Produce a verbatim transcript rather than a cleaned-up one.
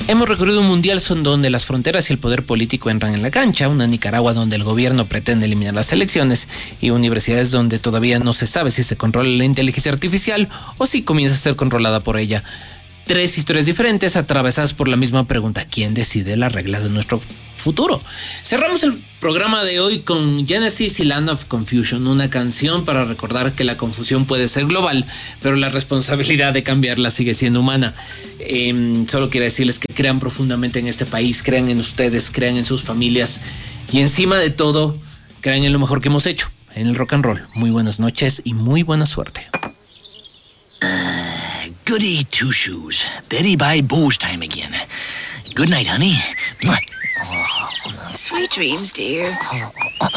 Hemos recorrido un mundial son donde las fronteras y el poder político entran en la cancha, una Nicaragua donde el gobierno pretende eliminar las elecciones y universidades donde todavía no se sabe si se controla la inteligencia artificial o si comienza a ser controlada por ella. Tres historias diferentes atravesadas por la misma pregunta: ¿quién decide las reglas de nuestro futuro? Cerramos el programa de hoy con Genesis y Land of Confusion, una canción para recordar que la confusión puede ser global, pero la responsabilidad de cambiarla sigue siendo humana. Eh, solo quiero decirles que crean profundamente en este país, crean en ustedes, crean en sus familias y encima de todo, crean en lo mejor que hemos hecho, en el rock and roll. Muy buenas noches y muy buena suerte. Goody two shoes. Betty by Bo's time again. Good night, honey. Sweet dreams, dear.